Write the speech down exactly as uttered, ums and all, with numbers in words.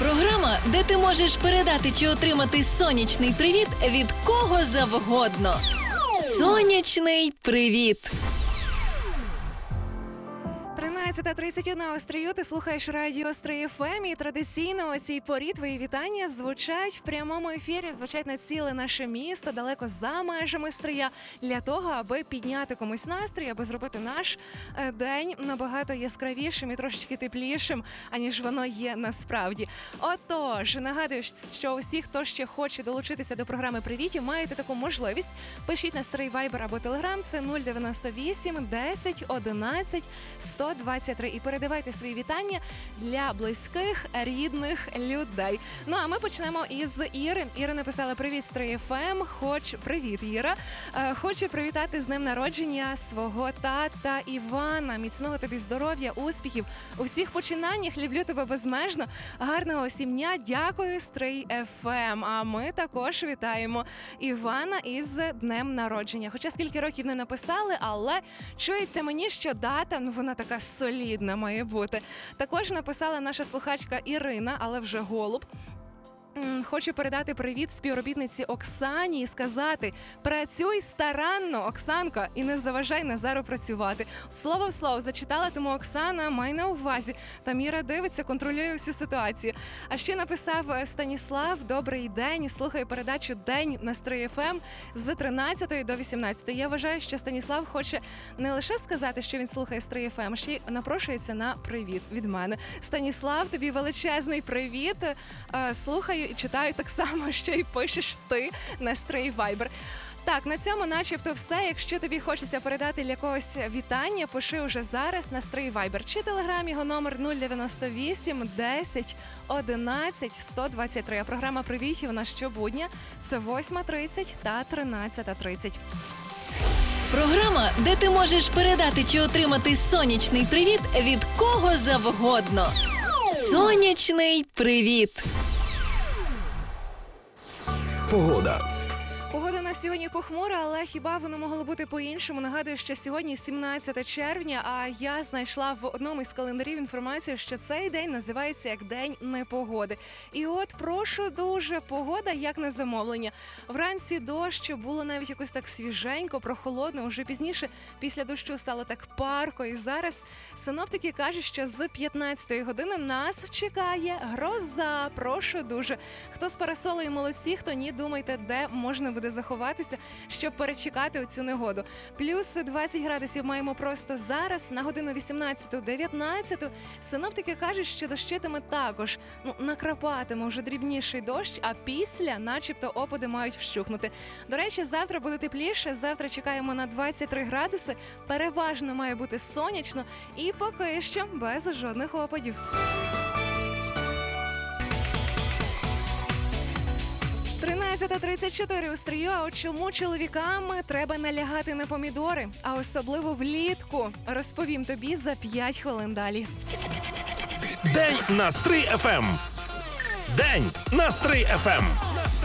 Програма, де ти можеш передати чи отримати сонячний привіт від кого завгодно. Сонячний привіт! тринадцята тридцять один у Стрию, ти слухаєш радіо Стрий еф ем, і традиційно о цій порі твої вітання звучать в прямому ефірі, звучать на ціле наше місто, далеко за межами Стрия, для того, аби підняти комусь настрій, аби зробити наш е, день набагато яскравішим і трошечки теплішим, аніж воно є насправді. Отож, нагадую, що усі, хто ще хоче долучитися до програми «Привітів», маєте таку можливість. Пишіть на Стрий Вайбер або Телеграм, це нуль дев'яносто вісім десять одинадцять сто двадцять три, і передавайте свої вітання для близьких, рідних людей. Ну, а ми почнемо із Іри. Іра написала: «Привіт, Стрий еф ем, хоч... Привіт, Іра. Е, хочу привітати з днем народження свого тата Івана. Міцного тобі здоров'я, успіхів у всіх починаннях. Люблю тебе безмежно. Гарного всім дня. Дякую, Стрий еф ем». А ми також вітаємо Івана із днем народження. Хоча скільки років не написали, але чується мені, що дата, ну, вона така солідна має бути. Також написала наша слухачка Ірина, але вже голуб. Хочу передати привіт співробітниці Оксані і сказати: працюй старанно, Оксанка, і не заважай Назару працювати. Слово в слово зачитала, тому Оксана, май на увазі. Там Іра дивиться, контролює всю ситуацію. А ще написав Станіслав: добрий день, слухаю передачу «День» на Стрий еф ем з тринадцятої до вісімнадцятої. Я вважаю, що Станіслав хоче не лише сказати, що він слухає Стрий еф ем, а ще й напрошується на привіт від мене. Станіслав, тобі величезний привіт. Слухаю і читаю так само, що й пишеш ти на Стрий Вайбер. Так, на цьому начебто все. Якщо тобі хочеться передати для когось вітання, пиши уже зараз на Стрий Вайбер чи Телеграм, його номер нуль дев'яносто вісім десять одинадцять сто двадцять три. А програма «Привітів» у нас щобудня – це восьма тридцять та тринадцята тридцять. Програма, де ти можеш передати чи отримати сонячний привіт від кого завгодно. Сонячний привіт! Погода. Погода на сьогодні похмура, але хіба воно могло бути по-іншому? Нагадую, що сьогодні сімнадцяте червня, а я знайшла в одному із календарів інформацію, що цей день називається як День непогоди. І от, прошу дуже, погода як на замовлення. Вранці дощ, було навіть якось так свіженько, прохолодно, уже пізніше після дощу стало так парко. І зараз синоптики кажуть, що з п'ятнадцятої години нас чекає гроза. Прошу дуже. Хто з парасолою, молодці, хто ні, думайте, де можна буде заховатися, щоб перечекати оцю негоду. Плюс двадцять градусів маємо просто зараз, на годину вісімнадцяту дев'ятнадцяту. Синоптики кажуть, що дощитиме також. Ну, накрапатиме вже дрібніший дощ, а після начебто опади мають вщухнути. До речі, завтра буде тепліше, завтра чекаємо на двадцять три градуси, переважно має бути сонячно і поки що без жодних опадів. тринадцята тридцять чотири у Стрию. А от чому чоловікам треба налягати на помідори, а особливо влітку, розповім тобі за п'ять хвилин далі. День на Стрий еф ем. День на Стрий еф ем.